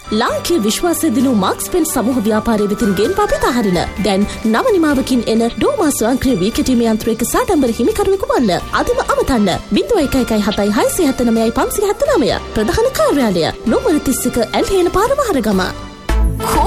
ලාංකීය විශ්වාසය දිනු මාක්ස් පෙන් සමූහ ව්‍යාපාරයේ වෙතින් ගෙන්වා බෙදාහරින. දැන් නව නිමාවකින් එන ඩෝමා ස්වයංක්‍රීය වී කැටීමේ යන්ත්‍රයක සාඩම්බර හිමිකරුවෙකු වන්න. අදම අමතන්න 0117 679 579 ප්‍රධාන කාර්යාලය නුවර 31 ඇල්හේන පාර වහරගම.